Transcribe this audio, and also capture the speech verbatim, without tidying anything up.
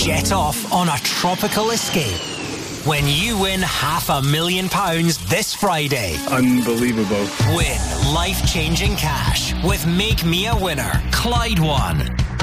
jet off on a tropical escape when you win half a million pounds this Friday. Unbelievable. Win life-changing cash with Make Me a Winner. Clyde One.